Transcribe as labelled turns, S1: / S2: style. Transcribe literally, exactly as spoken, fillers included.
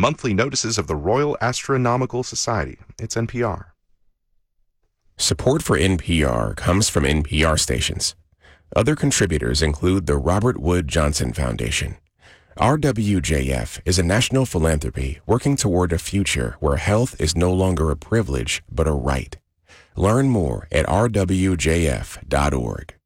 S1: monthly notices of the Royal Astronomical Society. It's N P R.
S2: Support for N P R comes from N P R stations. Other contributors include the Robert Wood Johnson Foundation. R W J F is a national philanthropy working toward a future where health is no longer a privilege but a right. Learn more at r w j f dot org.